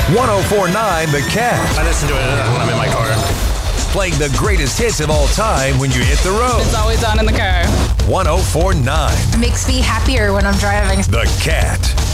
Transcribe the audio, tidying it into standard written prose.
104.9 The Cat. I listen to it when I'm in my car. Playing the greatest hits of all time when you hit the road. It's always on in the car. 104.9 It makes me happier when I'm driving. The Cat.